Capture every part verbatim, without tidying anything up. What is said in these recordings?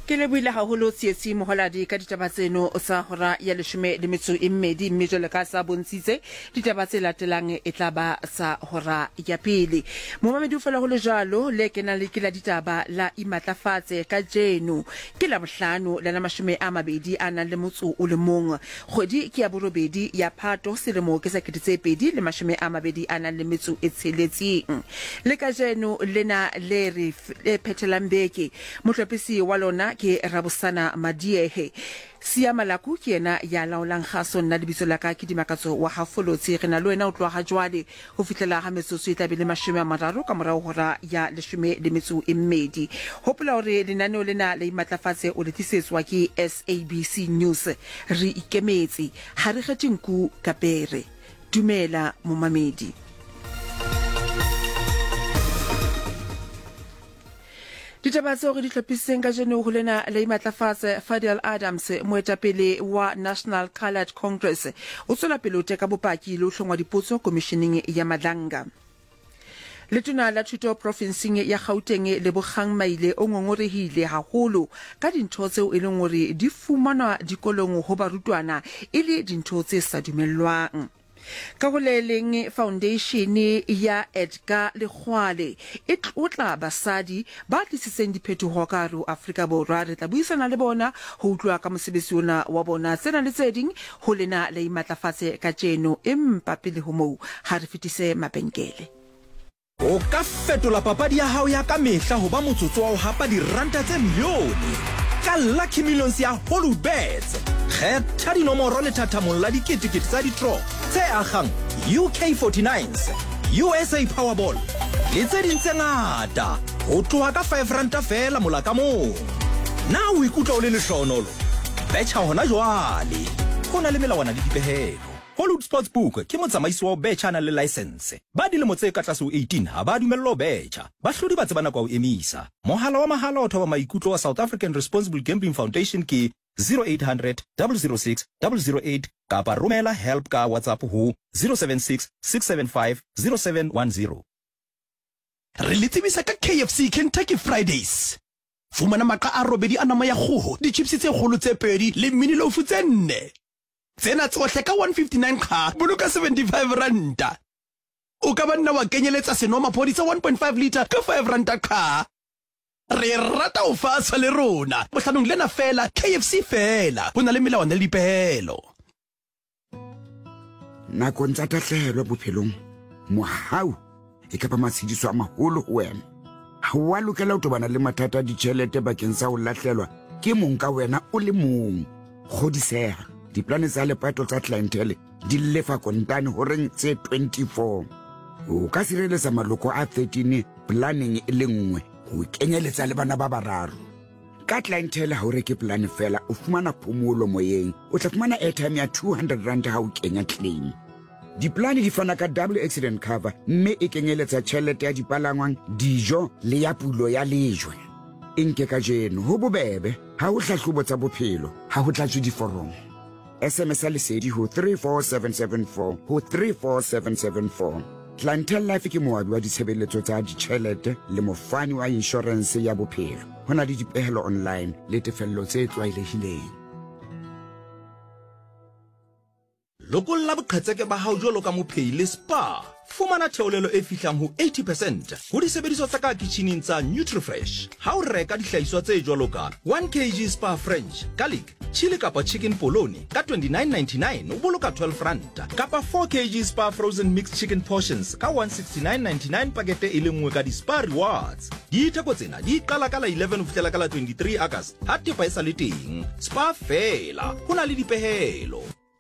Ke le buile haholo tsietsi moholadi ka ditaba tseno sa hora ya leshome le metso e mmedi mme jwale ka sa bontshitse ditaba tse latelang e tla ba sa hora ya pele. Momamedi o fela ho le jalo le kena le ke la ditaba la imatlafatse ka jeno ke la bohlano la mashome a mabedi a nang le motso o le mong. Kgwedi ke ya borobedi ya Phato selemo ke sa ketetse pedi le mashome a mabedi a nang le metso e tsheletseng. Le ka jeno lena le re phethelang beke motlhopisi wa lona ke Rabosana Madiehe. Sia Malaku ke yena ya laolang kgaso nna lebitso la ka ke Dimakatso wa Hafolotsi re na le wena o tloga jwale ho fitlela ha metsotso e tlabe le mashome a mararo ka morao hora ya leshome le metso e mmedi. Hopola hore lenaneo lena le imatlafatse o le tlisetswa ke S A B C News. Re ikemetse ha re kgethe nku kapere. Dumela momamedi. Ditaba tseo re di tlhopiseng ka jeno ho lena le imatlafatse Fadil Adams moetapele wa National Coloured Congress o tswela pele o teka bopaki le ho hlongwa dipotso komisheneng ya Madlanga. Letona la thuto provinceng ya Gauteng le Bokgang Maile o ngongorehile haholo ka dintho tseo e leng hore di fumanwa dikolong ho barutwana e le dintho tse sa dumellwang. Ka go leleng foundation ya Edgar Lekgwale e tlotla basadi ba tlisitseng diphetogo ka hare ho Afrika Borwa. Re tla buisana le bona ho utlwa ka mosebetsi ona wa bona tsena le tse ding ho lena le imatlafatse ka jeno empa pele ho moo ha re fetise mabenkele. O ka fetola papadi ya hao ya ka mehla ho ba motsotso wa ho hapa diranta tse milione ka Lucky Millions ya Holubets. Kgetha dinomoro le thathamong la diketekete tsa di-draw tse agang U K forty-nines, U S A Powerball le tse ding tse ngata ho tloha ka five ranta fela mola ka moo. Na o ikutlwa o le lehlohonolo? Betjha hona jwale. Ho na le melawana le dipehelo. Hollywood Sportsbook ke motsamaisi wa betjha na le license. Ba dilemo tse ka tlase ho eighteen ha ba dumellwa ho betjha. Bahlodi ba tsebana kwa ho emisa. Mohala wa mahala o thoba maikutlo wa South African Responsible Gambling Foundation ke zero eight hundred, zero zero six, zero zero eight kapa romela help ka WhatsApp ho zero seven six, six seven five, zero seven one zero. Re le tsebisa ka K F C Kentucky Fridays. Fumana maqa a robedi a nama ya kgoho, di-chips tse kgolo tse pedi le mini loaf tse nne. Tsena tsohle ka one fifty-nine kha, boloka seventy-five ranta. O ka banna wa kenyeletsa senomaphodi tsa one point five litre ka five ranta kha. Re rata ho fasa le rona. Bohlanong lena fela K F C fela. Ho na le melawana le dipehelo. Nakong tsa tahlehelo bophelong, mohau e ka ba matshidiso a maholo ho wena. Ha wa lokela ho tobana le mathata a ditjhelete bakeng sa ho lahlelwa ke mong ka wena o le mong. Kgodiseha, diplane tsa lepato tsa clientele di lefa kontane ho reng tse twenty-four. O ka sireletsa maloko a thirteen planning e le nngwe ho kenyeletsa le bana ba bararo. Ka clientele ha o reke plan fela o fumana phomolo moyeng. O tla fumana airtime ya two hundred rand ha o kenya claim. Diplane di fana ka double accident cover mme e kenyeletsa tjhelete ya dipalangwang, dijo le ya pulo ya lejwe. Enke ka jeno ho bobebe ha o hlahlobo tsa bophelo ha ho tlatswe diforomo. S M S lesedi ho three four seven seven four ho three four seven seven four. Clientele Life ke moabi wa ditshebeletso tsa ditjhelete le mofani wa insurance ya bophelo. Hona le dipehelo online le tefello tse tlwaelehileng. Lokolla boqhetseke ba hao jwalo ka mophei le spa. Fumana theolelo e fihlang ho eighty percent ho disebediswa tsa ka kitcheneng tsa Nutrifresh. Ha o reka dihlahiswa tse jwalo ka one kilogram spa French, garlic, chili kapa chicken polony ka twenty-nine ninety-nine o boloka twelve ranta kapa four kilogram spa frozen mixed chicken portions ka one sixty-nine ninety-nine pakete e le nngwe ka di-spa rewards. Ditheko tsena di qala ka la eleven ho fihlela ka la twenty-three August ha tepa e sa le teng. Spa fela ho na le dipehelo.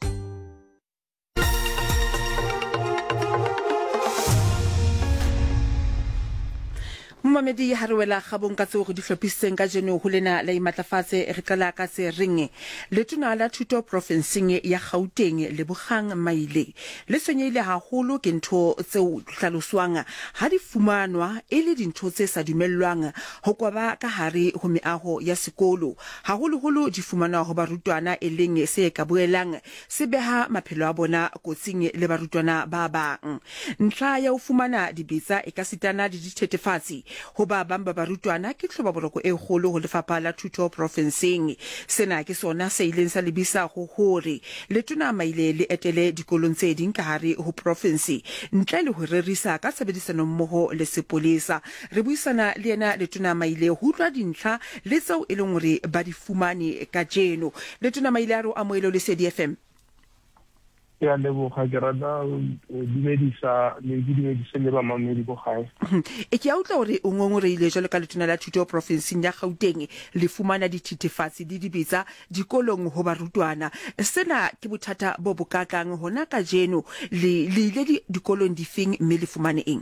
Momamedi ha re wela gabong ka tseo go di hlophiseng ka jeno ho lena la imatlafatse re qala ka se reng. Letona la thuto provinceng ya Gauteng le Bokgang Maile le senyehile haholo ke ntho tseo hlaloswang ha di fumanwa e le dintho tse sa dumellwang ho kwaba ka hare ho meaho ya sekolo. Haholo holo di fumanwa ho barutwana e leng se ka boelang se beha maphelo a bona kotsing le barutwana ba bang. Ntlha ya ho fumana dibetsa e ka sitana di dithethefatsi ho ba bang ba barutwana ke tlhoba boroko e kgolo ho lefapha la thuto provinceng. Sena ke sona se ileng sa lebisa ho hore letona maile le etele dikolong tse ding ka hare ho province ntle le ho rerisa ka tshebedisano mmoho le sepolesa. Re buisana le yena letona maile ho utlwa dintlha le tseo e leng hore ba di fumane ka jeno. Letona maile a re amohelo le C D F M. Ya leboga ke rata dumedisa le dumedisa le ba mamedi go gae. E ke a utlwa hore o ngongoreile jalo ka letona la thuto provinceng ya Gauteng le fumana dithethefatsi di dibetsa dikolong ho barutwana. Sena ke bothata bo bokakang hona ka jeno le le ile dikolong di feng mme le fumane eng?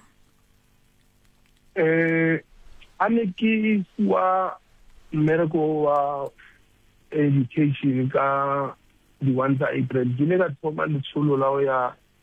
Eh ane ke wa mmereko wa education ka di one tsa April ke ne ka thoma letsholo la ya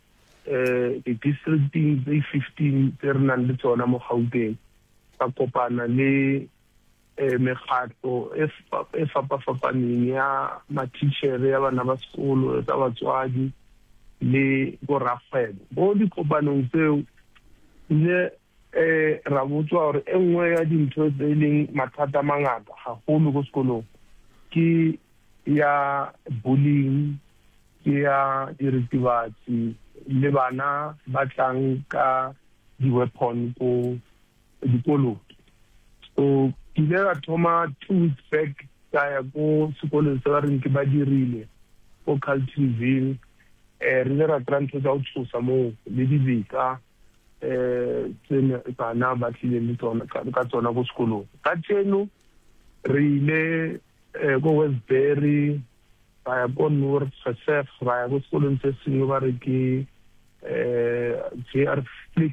eh di districting tse fifteen tse re nang le tsona mo Gauteng ka kopana le eh mekgatlo e fapafapaneng ya ma-teacher ya bana ba sekolo tsa batswadi le go rafelo bo di kopanong tseo ile eh ra botswa hore engwe ya dintho tse leng mathata mangata gagolo go sekolong ke ya bullying, ya diritibatsi le bana ba tlang ka di weapon ko dikolong. So ke le ra thoma two weeks back ka ya go sekolong se ba reng ke ba dirile ko Cultiville eh re le ra trantse tsa o tsosa mo le dibika eh tsena bana ba tlile le tsona ka tsona go sekolong. Ka tseno re ile go Westbury ba go North Sef ba go sekolong se sengwe ba re ke eh J R Flick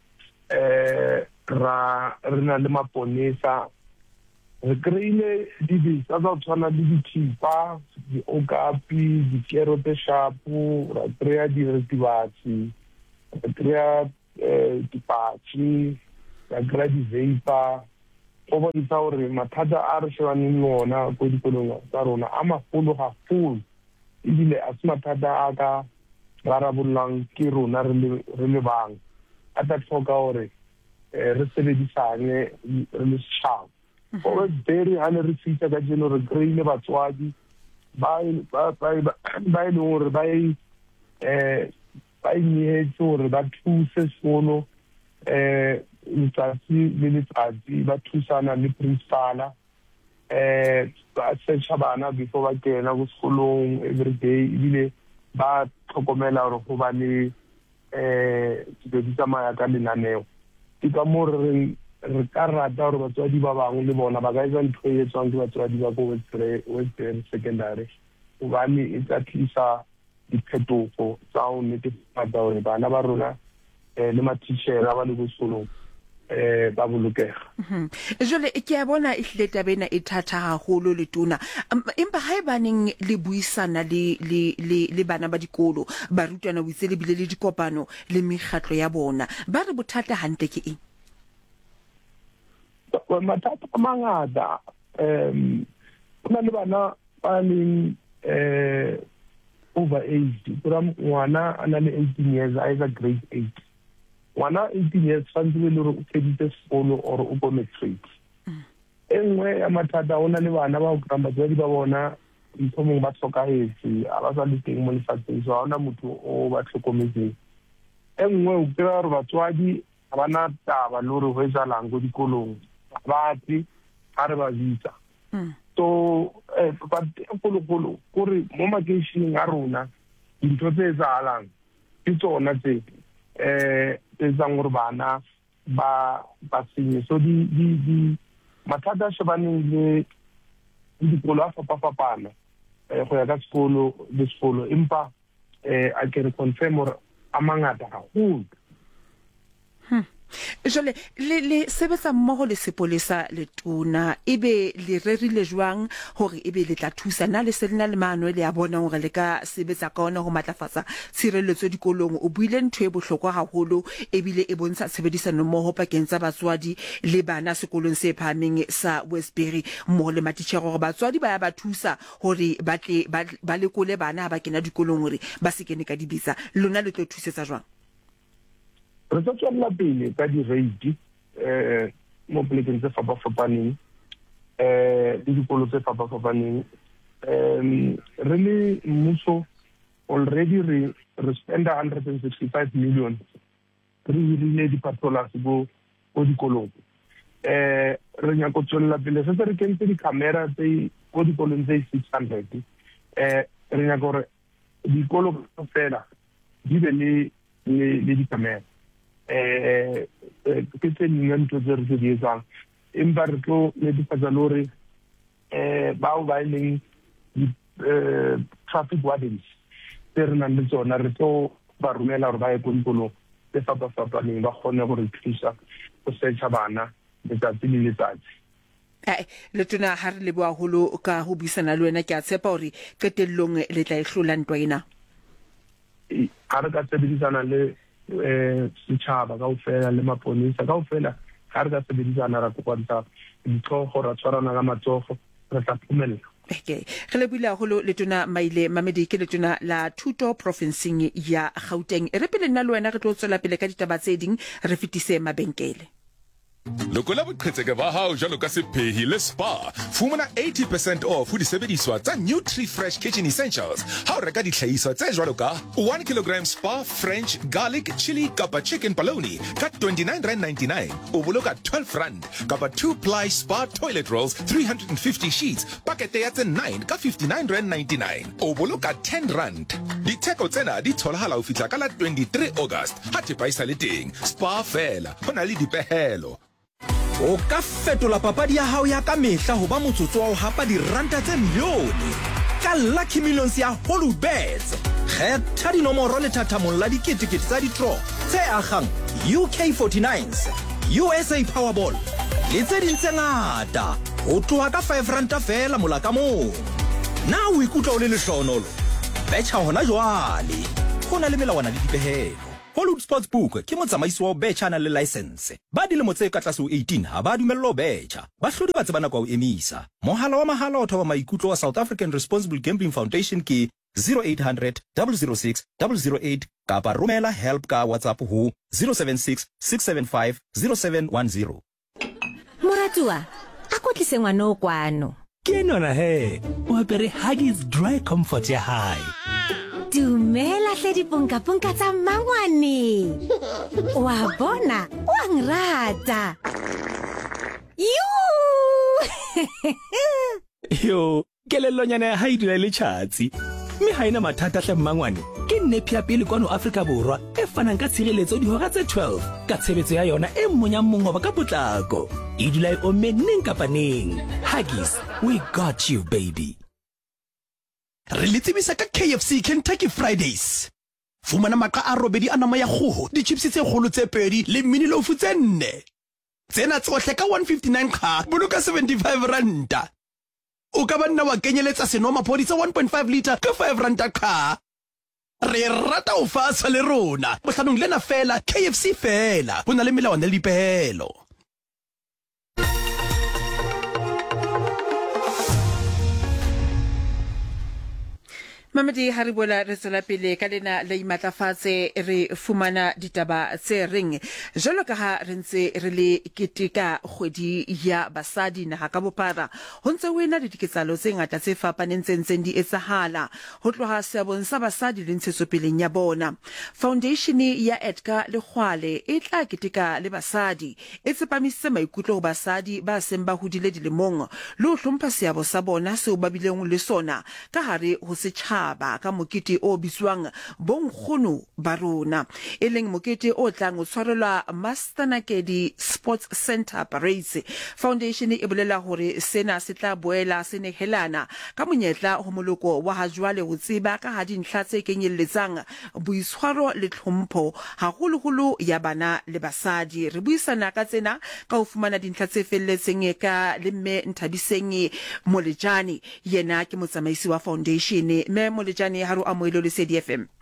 eh ra rena le maponesa re kreile di di tsa tsona di dithipa di okapi di kero te shapu ra trea di retibatsi ra trea eh dipatsi ra gradi vapor o ba ditsa hore mathata a re shebaneng lona go dikolong tsa rona a magolo gagolo ebile a se mathata a ka rarabollang ke rona re le bang a tla tlhoka hore re sebedisane re le setšhaba. Go Westbury ha ne re fitsa ka jeno re kreile batswadi ba ba e leng hore ba e ba inetse hore ba thuse sekolo eh letsatsi le letsatsi ba thusana le principala eh ba setšha bana before ba kena go sekolong every day ebile ba tlhokomela gore go ba le eh di tsamaya ka lenaneo. Ke ka mo re re ka rata gore batswadi ba bangwe le bona ba ka etsa ntho e etswang ke batswadi ba go Westbury secondary gobane e tla tlisa diphetogo tsa go netefatsa gore bana ba rona le ma-teacher ba le go sekolong eh ba bolokega. Jole ke a bona e hle tabena e thatha haholo letona empa ha e baneng le buisana le le le bana ba dikolo ba rutwana bo itse le bile le dikopano le mekgatlo ya bona ba re bothata hantle ke eng? Mathata a mangata um ona le bana ba leng eh over age kura ngwana ana le eighteen years a is a grade eight. Wana eighteen years fantse le re o feditse sekolo or o go matric. Engwe ya mathata ona le bana ba go kramba tsa di ba bona ntshomong ba tlhokaetse a ba sa le teng mo lefatsheng so ona motho o ba tlhokometseng. Engwe o kry-a gore batswadi ga bana taba le gore go etsalang go dikolong ba tse ga re ba bitsa. So eh ba polokolo gore mo makeišeneng a rona dintho tse etsalang ke tsona tse eh tsang gore bana ba ba senye so di di di mathata shebaneng le dikolo a fapafapana eh go ya ka sekolo le sekolo empa eh a ke re confirm gore a mangata gagolo. Jole le le sebetsa mmogo le sepolesa letona ebe le rerile jwang hore ebe le tla thusa na le selena le maano le a bona hore le ka sebetsa ka ona go matlafatsa tshireletso dikolong o buile ntho e bohlokwa haholo ebile e bontsha tshebedisano mmogo pakeng tsa batswadi le bana sekolong se phameng sa Westbury mo le matitjhere gore batswadi ba ya ba thusa hore ba tle ba lekole bana ba kena dikolong hore ba se kene ka dibisa lona le tlo thusetsa jwang? Re tla tswela pele ka di rate eh mo polekeng tse fapafapaneng eh le dikolo tse fapafapaneng um re le mmuso already re re spend one hundred sixty-five million re rile di-patrollers go go dikolong eh re nyako tswela pele se re kentse di-camera tse go dikolong tse six hundred eh re nyako re dikolo fela di be le le di-camera eh ke tse dingwe ntho tse re di etsang empa re tlo netefatsa le gore eh bao ba ileng traffic wardens tse re nang le tsona re tlo ba romela gore ba ye ko dikolong tse fapafapaneng ba kgone gore thusa go setšha bana letsatsi le letsatsi eh le tona ha re le bua holo ka ho buisana le wena ke a tshepa hore qetellong le tla ihlola ntwa ena ha re ka sebedisana le eh setšhaba kaofela le maponisa kaofela ha re ka sebedisana ra kopanta ditlhogo ra tshwarana ka matsogo re tla phumella. Okay, re le bula holo le tona Maile Mamedi ke le tona la thuto provinceng ya Gauteng re pele nna le wena re tlo tswela pele ka ditaba tse ding re fitise mabenkele. Lokola boqhetseke ba hao jalo ka sepehi le spa fumana eighty percent off ho disebediswa tsa Nutri-Fresh Kitchen Essentials ha o reka dihlahiswa tse jwalo ka one kilogram spa French garlic chili kapa chicken bologna ka twenty-nine rand ninety-nine o boloka twelve rand kapa two ply spa toilet rolls three hundred fifty sheets pakete ya tse nine ka fifty-nine rand ninety-nine o boloka ten rand ditheko tsena di tholahala ho fihla ka la twenty-three August ha thepa isa le teng spa fela hona le dipehelo. O ka fetola papadi ya hao ya ka mehla ho ba motsotso wa ho hapa diranta tse milione ka Lucky Millions ya Holubets. Kgetha dinomoro le thathamong la diketekete tsa di-draw tse akgang U K forty-nines, U S A Powerball le tse ding tse ngata ho tloha ka five ranta fela mola ka mong. Na o ikutlwa o le lehlohonolo? Betjha hona jwale ho na le melawana le dipehelo. Hollywood Sportsbook ke motsamaisi wa betjha na le license. Ba dilemo tse ka tlase ho eighteen ha ba dumellwa ho betjha. Bahlodi ba tsebana kwa ho emisa. Mohala wa mahala o thoba maikutlo wa South African Responsible Gambling Foundation ke zero eight hundred, zero zero six, zero zero eight kapa romela help ka WhatsApp ho zero seven six, six seven five, zero seven one zero. Moratua, a ko tlise ngwana o kwano. Ke nona he, o apere Huggies Dry Comfort ya hae. Dumela hle diponka ponka tsa mangwane. Wa bona, wa ngrata. Yo! Yo, kelellonyana ya hae dula le tjhatsi. Mme ha ina mathata hle mmangwane. Ke nnepi ya pele kwano Afrika Borwa e fanang ka tshireletso dihora tse twelve ka tshebetso ya yona e mmonya mmongo ka potlako. E dula e omme neng kapa neng. Huggies, we got you baby. Re letsebisa ka K F C Kentucky Fridays. Fumana maqa a robedi a nama ya kgoho, di-chips tse kgolo tse pedi le mini loaf tse nne. Tsena tsohle ka one fifty-nine kha, boloka seventy-five ranta. O ka banna wa kenyeletsa senomaphodi tsa one point five litre ka five ranta kha. Re rata o fasa le rona. Bohlanong lena fela K F C fela. Bona le melawana le dipehelo. Mamedi ha re bola re tsela pele ka lena le imatlafatse re fumana ditaba tse reng jalo ka ha re ntse re le keteka kgwedi ya basadi naha ka bophara ho ntse o ena le diketsalo tse ngata tse fapaneng tse ntseng di etsahala ho tloha seabong sa basadi le ntshetsopeleng ya bona. Foundation ya Edgar Lekgwale e tla keteka le basadi e tsepamisitse maikutlo ho basadi ba seng ba hodile dilemong le ho hlompha seabo sa bona seo ba bileng le sona ka hare ho setjhaba ka mokete o bitswang bonkgono ba rona e leng mokete o tlang o tshwarelwa Mastanakedi Sports Center Parades. Foundation e bolela hore sena se tla boela se nehelana ka monyetla ho moloko wa ha jwale ho tseba ka ha dintlha tse kenyelletsang boitshwaro le tlhompho haholoholo ya bana le basadi. Re buisana ka tsena ka ho fumana dintlha tse felletseng ka le mme Nthabiseng Molejane yena ke motsamaisi wa foundation. Me Molejane ha ro amoelo le C D F M.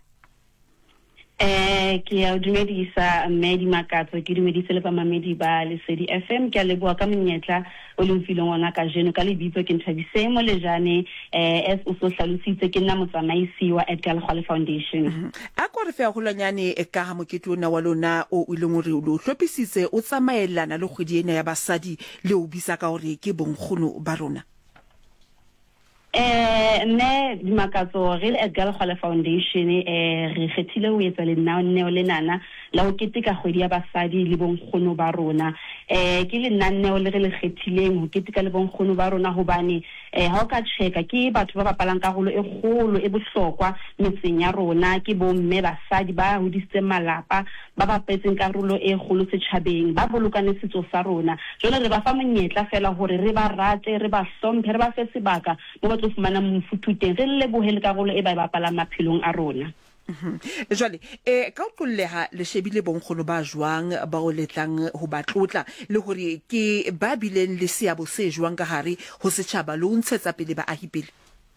Eh ke ya dumedisa Medi Makatso ke dumedisa le ba mamedi ba le C D F M ke a leboa ka monyetla o le mfilong wa ngaka jeno ka lebitso ke Nthabiseng Molejane eh es o so hlalositse ke nna motsamaisi wa Edgar Lekgwale Foundation. A ko re fe a golanyane ka ha mokete ona wa lona o ileng hore o lo hlopisitse o tsamaelana le kgwedi ena ya basadi le o bisa ka hore ke bonkgono ba rona. Eh ne dimakatso Real Edgar Khale Foundation eh re kgethile ho etsa lenaneo lenana la ho keteka kgwedi ya basadi le bonkgono ba rona. Eh ke lenaneo le re le kgethileng ho keteka le bonkgono ba rona hobane eh ha o ka cheka ke batho ba bapalang karolo e kgolo e bohlokwa metseng ya rona, ke bomme basadi ba hodisitse malapa ba bapetseng karolo e kgolo setjhabeng ba bolokane setso sa rona. Jole re ba fa monyetla fela hore re ba rate, re ba hlomphe, re ba fe sebaka mo ba tlo fumana mofututeng re le bohele karolo e ba e bapalang maphelong a rona. Jwale eh ka o tlolleha le shebile bonkgono ba jwang ba o letlang ho batlotla le hore ke ba bileng le seabo se jwang ka hare ho setjhaba le o ntshetsa pele ba ahipele.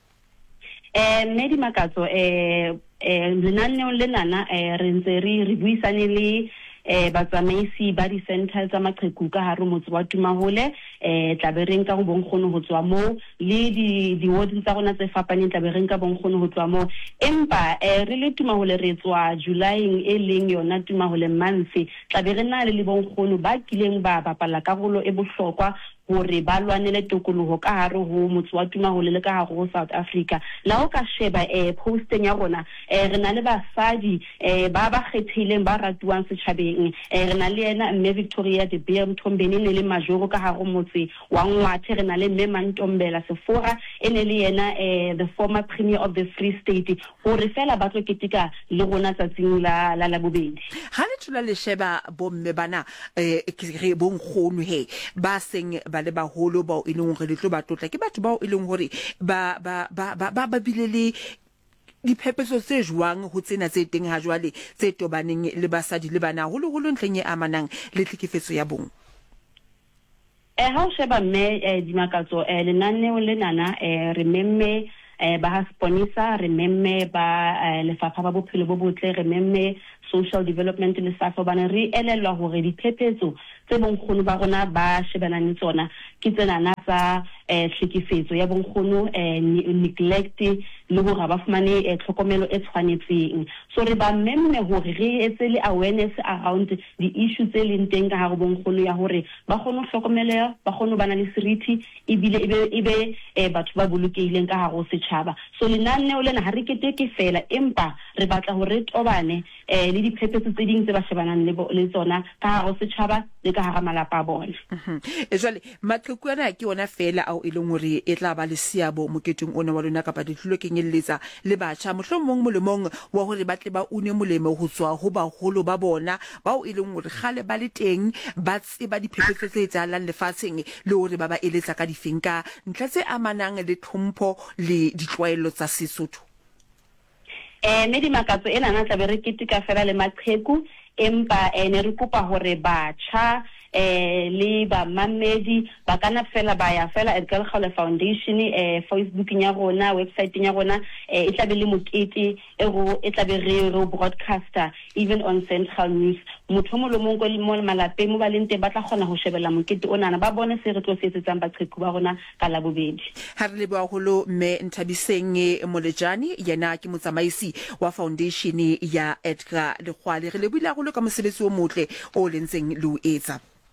Eh mme dimakatso eh eh lenaneo lenana eh re ntse re re buisane le eh batsamaisi ba di center tsa maqheku ka hare motse wa Tumahole eh tlabereng ka go bonkgono ho tswa mo le di di ward tsa rona tse fapaneng tlabereng ka bonkgono ho tswa mo empa eh re le Tumahole re tswa July e leng yona Tumahole month tlaberena le le bonkgono ba kileng ba bapala karolo e bohlokwa hore ba lwanele tokoloho ka hare ho motse wa Tumahole le ka hare ho South Africa. La o ka sheba eh posting ya rona eh re na le basadi eh ba ba kgethileng ba ratuwang setjhabeng eh re na le ena mme Victoria de Beer Mthombeni le le majoro ka hare motse wa Ngwathe, re na le mme Mantombela Sefora ene le yena eh the former premier of the Free State hore fela ba tlo ketika le rona tsatsing la la la bobedi. Ha le tlola le sheba bomme bana eh re bonkgono he ba seng ba le baholo ba o ileng hore le tlo ba tlotla ke batho ba o ileng hore ba ba ba ba ba bile le diphephetso tse jwang ho tsena tse teng ha jwale tse tobaneng le basadi le bana holo holo ntleng e amanang le tlhekefetso ya bong. Eh ha o sheba mme eh dimakatso eh lenaneo lenana eh re memme eh ba ha sponsor re memme ba lefapha ba bophelo bo botle re memme social development le safo bana re elelwa hore diphephetso tse bonkgono ba rona ba shebana le tsona ke tsena tsa eh hlekefetso ya bonkgono eh neglect le hore ba fumane tlhokomelo e tshwanetseng. So re ba memme hore re etse le awareness around the issues tse leng teng ka hare bonkgono ya hore ba kgone hlokomela ba kgone bana le seriti e bile e be e batho ba bolokehileng ka hare ho setjhaba. So lenaneo lena ha re keteke fela empa re batla hore tobane eh le diphephetso tse ding tse ba shebanang le tsona ka hare ho setjhaba le ka hara malapa a bona. E jwale maqheku ana ke ona fela ao e leng hore e tla ba le seabo moketeng ona wa lona kapa dithulo kenyelletsa le batjha mohlomong molemong wa hore ba tle ba une molemo ho tswa ho baholo ba bona bao e leng hore gale ba le teng ba tseba diphephetso tse etsahalang lefatsheng le hore ba ba eletsa ka difenka ntlha tse amanang le tlhompho le ditlwaelo tsa Sesotho. Eh mme dimakatso ena na tla be re keteka fela le maqheku empa ene re kopa hore batjha eh le ba mamedi ba kana fela ba ya fela Edgar Khale Foundation eh Facebook nya rona website nya rona eh e tla be le mokete e go e tla be re ro broadcaster even on Central News motho mo lo mongo le mo malape mo ba lente ba tla gona ho shebela mokete ona ba bone se re tlo setsetsang ba qheku ba rona ka la bobedi. Ha re le ba holo me Nthabiseng Molejane yena ke motsamaisi wa foundation ya Edgar Khale re le buile go ka mosebetsi o motle o lentseng le o etsa.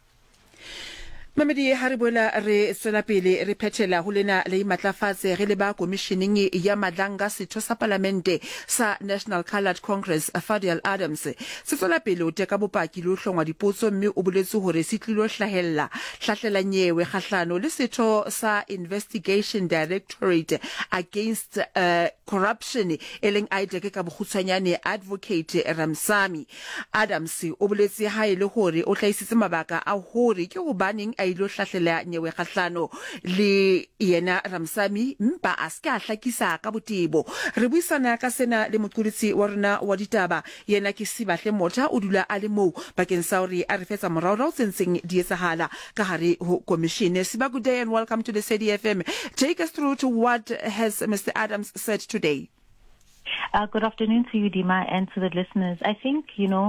Mamedi ha re boela re tswela pele re phethela ho lena le matlafatse re le ba commissioning ya madlanga setho sa parlamente sa National Coloured Congress Fadial Adams se tswela pele o teka bopaki le ho hlongwa dipotso mme o boletse hore se tlilo hlahella hlahlela nyewe kgahlano le setho sa Investigation Directorate Against uh, Corruption eleng I D E C ka bokgutshwanyane Advocate Ramsami Adams o boletse ha ile hore o hlaisitse mabaka a hore ke go baneng ilo hlahlela nyewe kgahlano le yena Ramsami mpa aske a hlakisa ka botebo. Re buisana ka sena le moqolotsi wa rona wa ditaba yena ke Sibahle Motha o dula a le moo bakeng sa hore a re fetsa moraorao tsentseng di etsahala ka hare ho commission. Siba, good day and welcome to the C D F M. Take us through to what has Mister Adams said today. Uh, good afternoon to you, Dima, and to the listeners. I think, you know,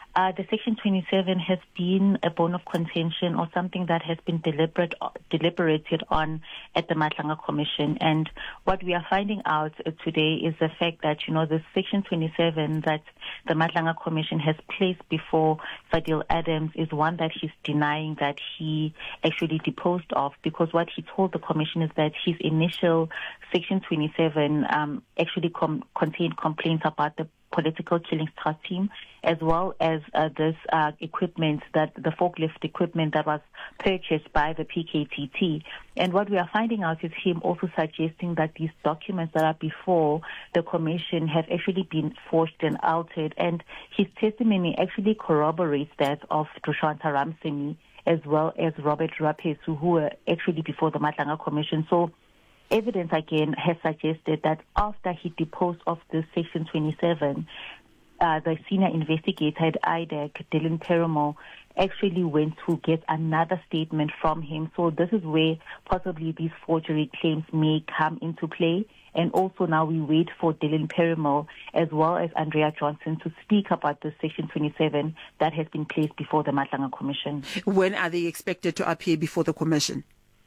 Uh, the Section twenty-seven has been a bone of contention or something that has been deliberate, deliberated on at the Matlanga Commission. And what we are finding out uh, today is the fact that, you know, the Section twenty-seven that the Matlanga Commission has placed before Fadil Adams is one that he's denying that he actually deposed of, because what he told the Commission is that his initial Section twenty-seven um, actually com- contained complaints about the political killings trust team, as well as uh, this uh, equipment, that the forklift equipment that was purchased by the P K T T. And what we are finding out is him also suggesting that these documents that are before the commission have actually been forged and altered. And his testimony actually corroborates that of Dushanta Ramsemi, as well as Robert Rapesu, who were actually before the Matlanga Commission. So evidence again has suggested that after he deposed of the Section twenty-seven, uh, the senior investigator at I D E C, Dylan Perimo, actually went to get another statement from him. So this is where possibly these forgery claims may come into play. And also now we wait for Dylan Perimo as well as Andrea Johnson to speak about the Section twenty-seven that has been placed before the Matlanga Commission. When are they expected to appear before the Commission?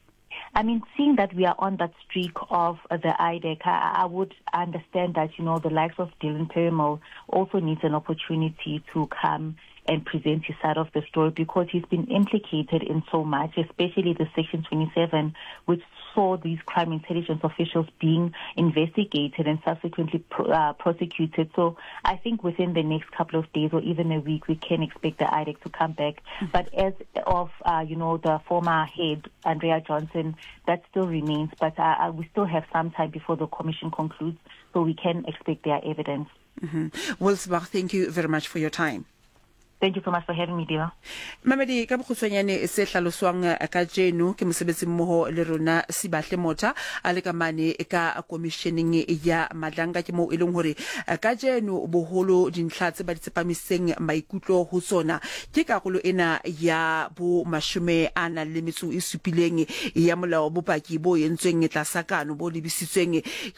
I mean, seeing that we are on that streak of uh, the I D E C, I, I would understand that, you know, the likes of Dylan Perimo also needs an opportunity to come and present his side of the story, because he's been implicated in so much, especially the Section twenty-seven, which saw these crime intelligence officials being investigated and subsequently pro- uh, prosecuted. So I think within the next couple of days or even a week, we can expect the I D E C to come back. Mm-hmm. But as of, uh, you know, the former head, Andrea Johnson, that still remains. But uh, we still have some time before the commission concludes, so we can expect their evidence. Mm-hmm. Well, Sabah, thank you very much for your time. Thank you so much for having me, Diva. Mamedi ka bokhutswanyane se hlaloswang ka jeno ke mosebetsi mmoho le rona Sibahle Motha a le ka mane ka commissioning ya Madlanga ke mo eleng hore ka jeno boholo dintlha tse ba ditsepamiseng maikutlo ho tsona ke karolo ena ya bo mashume ana le metso e supileng ya molao bopaki bo yentsweng tlasakano bo lebisitsweng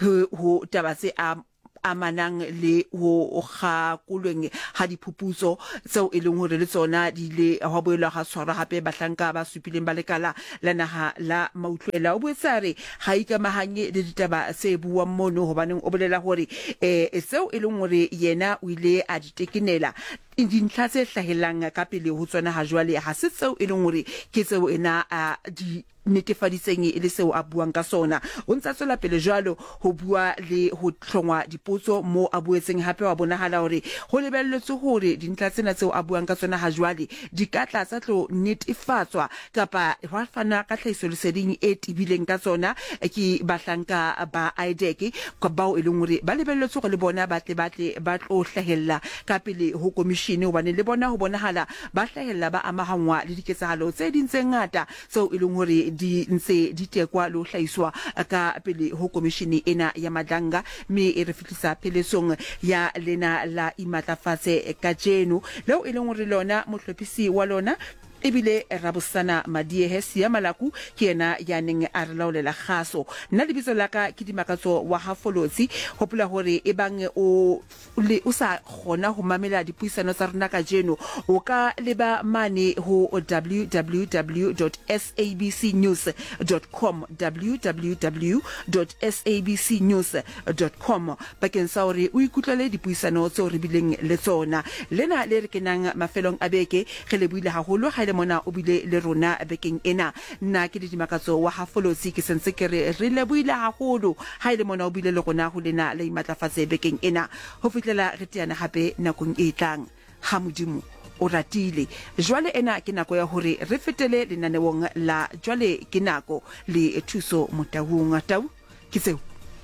ho tabatse a amanang le ho ga kulweng ha diphuputso tseo e leng hore le tsona di le ha boela ga tshwara hape bahlanka ba supileng ba lekala la naha la mautlwela o boetsare ha ikamahanye le ditaba se buwa mono hobaneng o bolela hore eh tseo e leng hore yena o ile a ditekenela dintlha tse hlahelang ka pele ho tsona ha jwale ha se tseo e leng hore ke tseo ena a di netefaditseng e le seo a buang ka sona o ntsa tswela pele jwalo ho bua le ho tlhongwa dipotso mo a buetseng hape wa bonahala hore ho lebelletswe hore dintlha tsena tseo a buang ka tsona ha jwale di ka tlatsa tlo netefatswa kapa hwa fana ka tlhahiso leseding e tibileng ka tsona ke bahlanka ba I D E C ka bao e leng hore ba lebelletswe go le bona batle batle ba tlo hlahella ka pele ho commission hobane le bona ho bonahala ba hlahella ba amahangwa le diketsahalo tse dintseng ngata tseo e leng hore di ntse di tekwa lo hlaiswa ka pele ho komishini ena ya Madlanga me e re fitlisa peletsong ya lena la imatlafatse ka jeno leo e leng hore lona mohlophisi wa lona ebile Rabosana Madiehe sia malaku ke ena ya neng a re laolela kgaso nna lebitso la ka ke dimakatso wa Hafolotsi hopola hore e bang o le o sa gona ho mamela dipuisano tsa rena ka jeno o ka leba mane ho w w w dot s a b c news dot com w w w dot s a b c news dot com bakeng sa hore o ikutlele dipuisano tse re bileng le tsona lena le re kenang mafelong a beke ge le buile haholo ha mona o bile le rona bekeng ena nna ke dimakatso wa Hafolotsi ke sentse ke re re le buile haholo ha ile mona o bile le rona ho lena le imatlafatse bekeng ena ho fitlela re tiana hape nakong e tlang ha modimo o ratile jwale ena ke nako ya hore re fetele lenanewong la jwale ke nako le thuso Motaung Tau ke tseo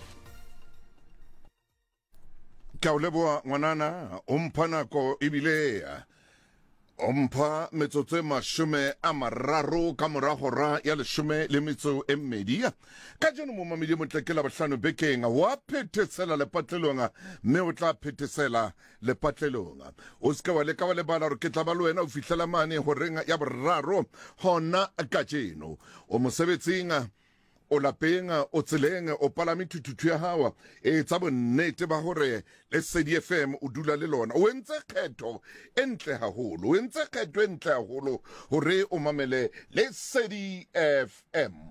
ka o leboa ngwanana o mpha nako ebile ompha metsotso mashume a mararo ka morago ra ya leshume le metso e mmedi ka jeno mo mamedi motlekela bohlano bekeng wa phethesela lepatlelong mme o tla phethesela lepatlelong o ska wa le ka wa le bala re ke tla ba le wena o fihlela mane ho renga ya boraro hona ka jeno o mosebetsing o lapeng o tseleng o palame thuthutu ya hawa e tsa bonnete ba hore Lesedi F M o dula le lona o entse kgetho entle haholo o entse kgetho entle haholo hore o mamele Lesedi F M.